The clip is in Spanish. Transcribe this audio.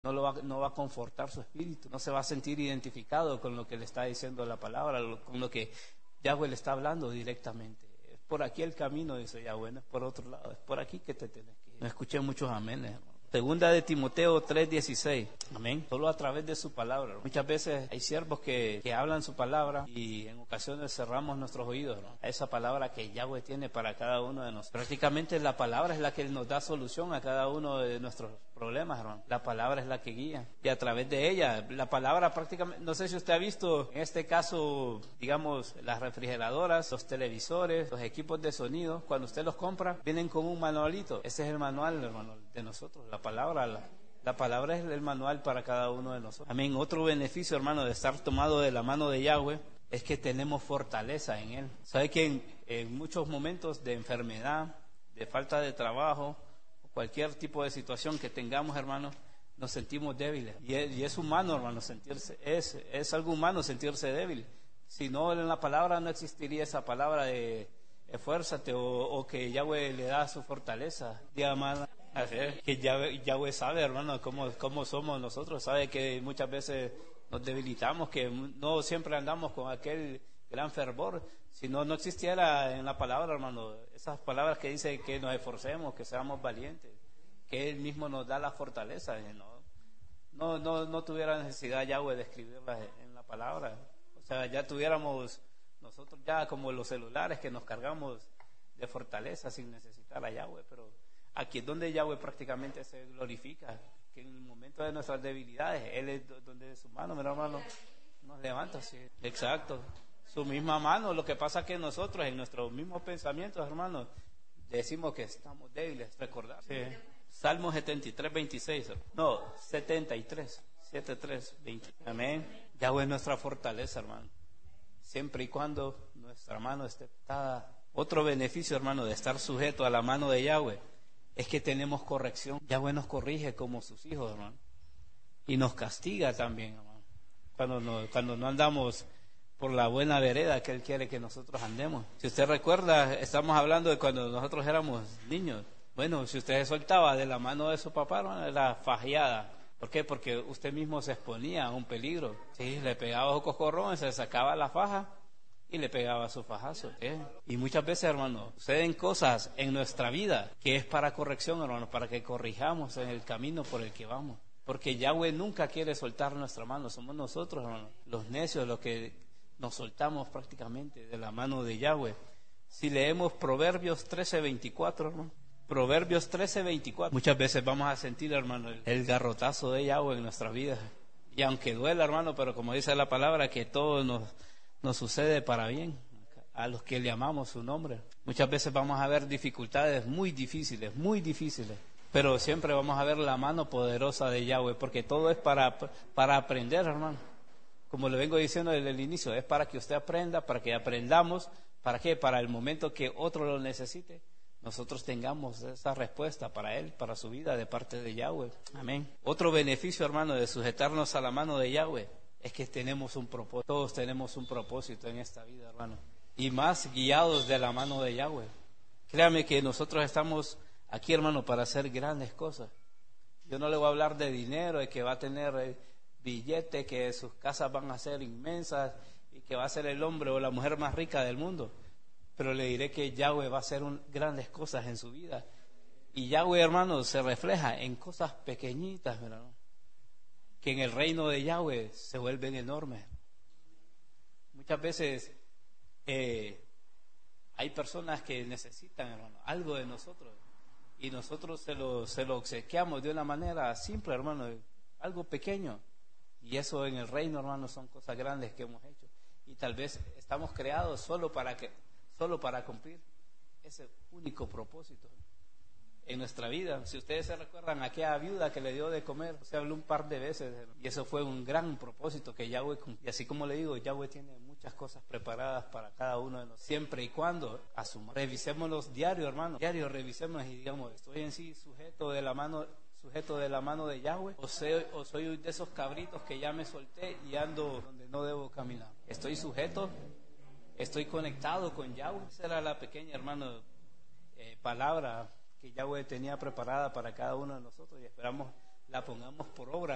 no va a confortar su espíritu, no se va a sentir identificado con lo que le está diciendo la palabra, con lo que Yahweh le está hablando directamente. Es por aquí el camino, dice Yahweh, no es por otro lado, es por aquí que te tienes que ir. No escuché muchos amenes, hermano. Segunda de Timoteo 3:16. Amén. Solo a través de su palabra. Muchas veces hay siervos que hablan su palabra y en ocasiones cerramos nuestros oídos, ¿no?, a esa palabra que Yahweh tiene para cada uno de nosotros. Prácticamente la palabra es la que nos da solución a cada uno de nuestros problemas, hermano. La palabra es la que guía. Y a través de ella, la palabra prácticamente, no sé si usted ha visto, en este caso, digamos, las refrigeradoras, los televisores, los equipos de sonido, cuando usted los compra, vienen con un manualito. Ese es el manual, hermano, de nosotros. La palabra es el manual para cada uno de nosotros. Amén. Otro beneficio, hermano, de estar tomado de la mano de Yahweh es que tenemos fortaleza en Él. ¿Sabe que en muchos momentos de enfermedad, de falta de trabajo, o cualquier tipo de situación que tengamos, hermano, nos sentimos débiles? Y es humano, hermano, sentirse, es algo humano sentirse débil. Si no, en la palabra no existiría esa palabra de esfuérzate o que Yahweh le da su fortaleza. Diga, que Yahweh sabe, hermano, cómo somos nosotros, sabe que muchas veces nos debilitamos, que no siempre andamos con aquel gran fervor. Si no existiera en la palabra, hermano, esas palabras que dice que nos esforcemos, que seamos valientes, que Él mismo nos da la fortaleza, no tuviera necesidad Yahweh de escribirlas en la palabra. O sea, ya tuviéramos nosotros ya como los celulares que nos cargamos de fortaleza sin necesitar a Yahweh, pero aquí es donde Yahweh prácticamente se glorifica, que en el momento de nuestras debilidades, Él es donde de su mano, mi hermano, nos levanta. Sí. Exacto, su misma mano. Lo que pasa es que nosotros, en nuestros mismos pensamientos, hermanos, decimos que estamos débiles, recordar. Sí. Salmo 73:26, no, 73:20. Amén. Yahweh es nuestra fortaleza, hermano, siempre y cuando nuestra mano esté atada. Otro beneficio, hermano, de estar sujeto a la mano de Yahweh es que tenemos corrección. Yahweh nos corrige como sus hijos, hermano, y nos castiga también, hermano, cuando no andamos por la buena vereda que Él quiere que nosotros andemos. Si usted recuerda, estamos hablando de cuando nosotros éramos niños. Bueno, si usted se soltaba de la mano de su papá, hermano, era fajeada. ¿Por qué? Porque usted mismo se exponía a un peligro. Sí, le pegaba su coscorrón, se sacaba la faja y le pegaba su fajazo. Y muchas veces, hermano, suceden cosas en nuestra vida que es para corrección, hermano, para que corrijamos en el camino por el que vamos. Porque Yahweh nunca quiere soltar nuestra mano. Somos nosotros, hermano, los necios, los que nos soltamos prácticamente de la mano de Yahweh. Si leemos Proverbios 13:24, hermano, Proverbios 13:24, muchas veces vamos a sentir, hermano, el garrotazo de Yahweh en nuestras vidas. Y aunque duela, hermano, pero como dice la palabra, que todo nos sucede para bien a los que le amamos su nombre. Muchas veces vamos a ver dificultades muy difíciles, pero siempre vamos a ver la mano poderosa de Yahweh, porque todo es para aprender, hermano. Como le vengo diciendo desde el inicio, es para que usted aprenda, para que aprendamos. ¿Para qué? Para el momento que otro lo necesite, nosotros tengamos esa respuesta para él, para su vida, de parte de Yahweh. Amén. Otro beneficio, hermano, de sujetarnos a la mano de Yahweh es que tenemos un propósito. Todos tenemos un propósito en esta vida, hermano, y más guiados de la mano de Yahweh. Créame que nosotros estamos aquí, hermano, para hacer grandes cosas. Yo no le voy a hablar de dinero, de que va a tener billete, que sus casas van a ser inmensas y que va a ser el hombre o la mujer más rica del mundo. Pero le diré que Yahweh va a hacer grandes cosas en su vida. Y Yahweh, hermano, se refleja en cosas pequeñitas, hermano, que en el reino de Yahweh se vuelven enormes. Muchas veces hay personas que necesitan, hermano, algo de nosotros, y nosotros se lo obsequiamos de una manera simple, hermano, algo pequeño. Y eso en el reino, hermano, son cosas grandes que hemos hecho. Y tal vez estamos creados solo para cumplir ese único propósito en nuestra vida. Si ustedes se recuerdan, aquella viuda que le dio de comer, se habló un par de veces, y eso fue un gran propósito que Yahweh cumplió. Y así como le digo, Yahweh tiene muchas cosas preparadas para cada uno de nosotros, siempre y cuando revisémoslos diario, hermano, diario revisémonos y digamos, ¿estoy en sí sujeto de la mano de Yahweh? ¿O soy de esos cabritos que ya me solté y ando donde no debo caminar? ¿Estoy sujeto? ¿Estoy conectado con Yahweh? Esa era la pequeña, hermano, palabra que Yahweh tenía preparada para cada uno de nosotros, y esperamos la pongamos por obra.